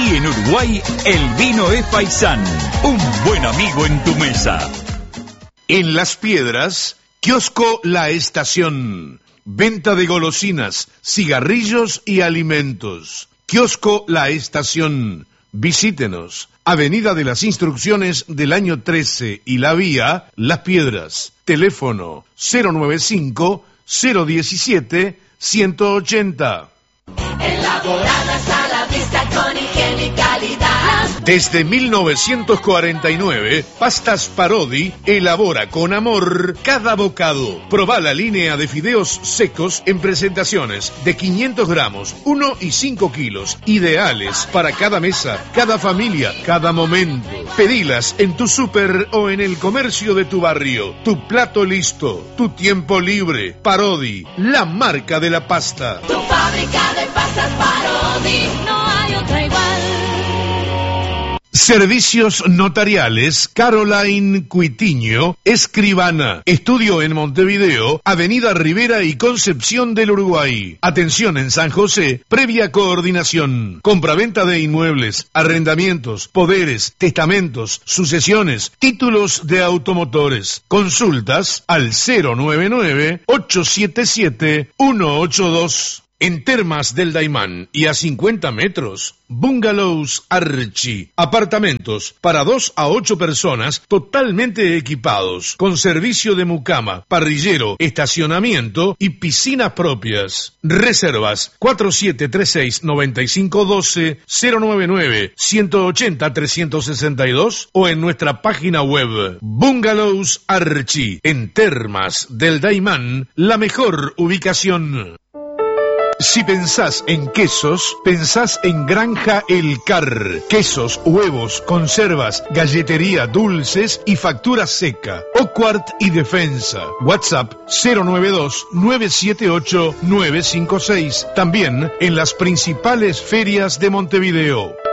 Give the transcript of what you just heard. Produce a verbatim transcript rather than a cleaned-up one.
Aquí en Uruguay, el vino es Paisán, un buen amigo en tu mesa. En Las Piedras, Kiosco La Estación. Venta de golosinas, cigarrillos y alimentos. Kiosco La Estación. Visítenos. Avenida de las Instrucciones del Año trece y La Vía, Las Piedras. Teléfono cero noventa y cinco, cero diecisiete, ciento ochenta. Elaboradas a la vista con higiene y calidad. Desde mil novecientos cuarenta y nueve, Pastas Parodi elabora con amor cada bocado. Probá la línea de fideos secos en presentaciones de quinientos gramos, uno y cinco kilos, ideales para cada mesa, cada familia, cada momento. Pedilas en tu súper o en el comercio de tu barrio. Tu plato listo, tu tiempo libre. Parodi, la marca de la pasta. Tu fábrica de pastas Parodi, no hay otra igual. Servicios notariales, Caroline Cuitiño, escribana. Estudio en Montevideo, Avenida Rivera y Concepción del Uruguay. Atención en San José, previa coordinación. Compraventa de inmuebles, arrendamientos, poderes, testamentos, sucesiones, títulos de automotores. Consultas al cero nueve nueve, ocho siete siete, uno ocho dos. En Termas del Daimán y a cincuenta metros, Bungalows Archi. Apartamentos para dos a ocho personas totalmente equipados, con servicio de mucama, parrillero, estacionamiento y piscinas propias. Reservas cuatro siete tres seis, nueve cinco uno dos, cero nueve nueve, uno ocho cero, tres seis dos o en nuestra página web Bungalows Archi. En Termas del Daimán, la mejor ubicación. Si pensás en quesos, pensás en Granja El Car. Quesos, huevos, conservas, galletería, dulces y factura seca. Oquart y Defensa. WhatsApp cero nueve dos, nueve siete ocho, nueve cinco seis. También en las principales ferias de Montevideo.